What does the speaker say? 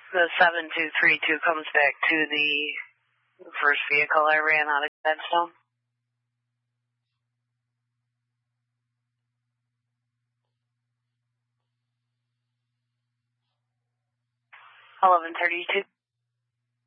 The 7232 comes back to the first vehicle I ran out of Gladstone. 1132.